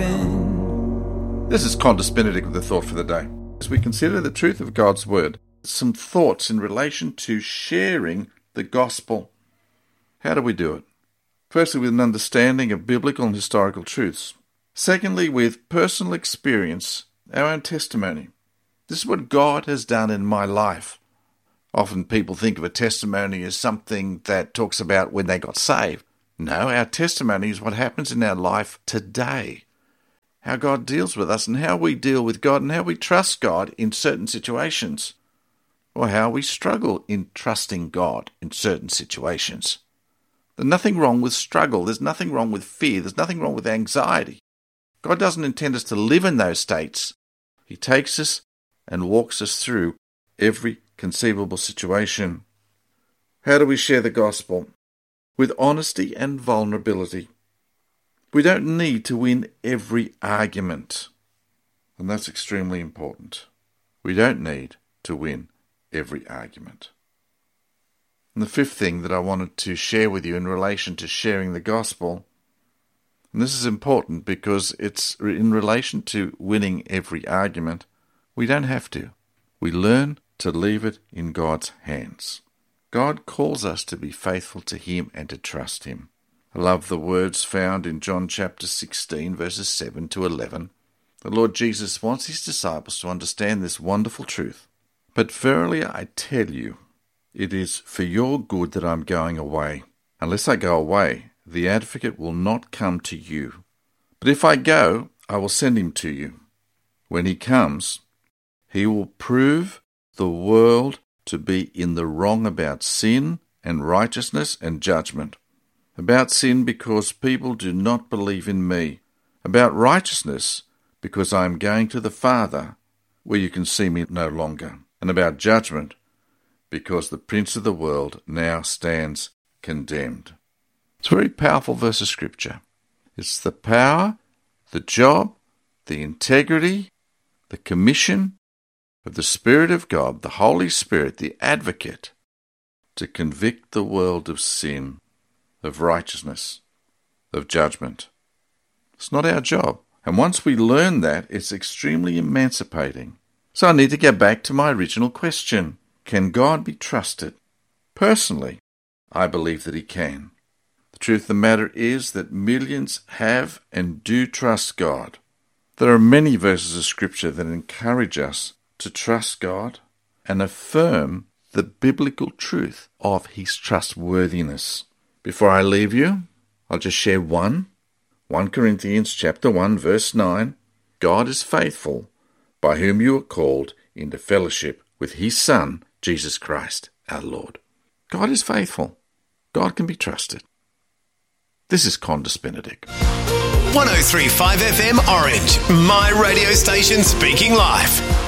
been. This is Qantas Benedict with the thought for the day. As we consider the truth of God's Word, some thoughts in relation to sharing the gospel. How do we do it? Firstly, with an understanding of biblical and historical truths. Secondly, with personal experience, our own testimony. This is what God has done in my life. Often people think of a testimony as something that talks about when they got saved. No, our testimony is what happens in our life today. How God deals with us and how we deal with God and how we trust God in certain situations. Or how we struggle in trusting God in certain situations. There's nothing wrong with struggle. There's nothing wrong with fear. There's nothing wrong with anxiety. God doesn't intend us to live in those states. He takes us and walks us through every conceivable situation. How do we share the gospel? With honesty and vulnerability. We don't need to win every argument. And that's extremely important. We don't need to win every argument. And the fifth thing that I wanted to share with you in relation to sharing the gospel, and this is important because it's in relation to winning every argument, we don't have to. We learn to leave it in God's hands. God calls us to be faithful to Him and to trust Him. I love the words found in John chapter 16, verses 7 to 11. The Lord Jesus wants His disciples to understand this wonderful truth. But verily I tell you, it is for your good that I am going away. Unless I go away, the advocate will not come to you. But if I go, I will send him to you. When he comes, he will prove the world to be in the wrong about sin and righteousness and judgment. About sin, because people do not believe in me. About righteousness, because I am going to the Father, where you can see me no longer. And about judgment, because the prince of the world now stands condemned. It's a very powerful verse of Scripture. It's the power, the job, the integrity, the commission of the Spirit of God, the Holy Spirit, the advocate, to convict the world of sin, of righteousness, of judgment. It's not our job. And once we learn that, it's extremely emancipating. So I need to go back to my original question. Can God be trusted? Personally, I believe that He can. The truth of the matter is that millions have and do trust God. There are many verses of Scripture that encourage us to trust God and affirm the biblical truth of His trustworthiness. Before I leave you, I'll just share one. 1 Corinthians chapter 1, verse 9. God is faithful, by whom you are called into fellowship with His Son, Jesus Christ, our Lord. God is faithful. God can be trusted. This is Qantas Benedict. 103.5 FM Orange, my radio station speaking life.